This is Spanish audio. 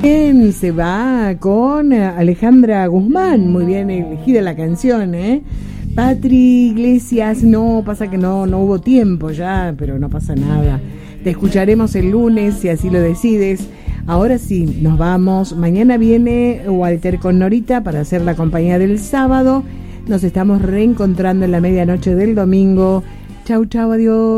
Bien, se va con Alejandra Guzmán, muy bien elegida la canción, ¿eh? Patri Iglesias, no, pasa que no hubo tiempo ya, pero no pasa nada. Te escucharemos el lunes, si así lo decides. Ahora sí, nos vamos. Mañana viene Walter con Norita para hacer la compañía del sábado. Nos estamos reencontrando en la medianoche del domingo. Chau, chau, adiós.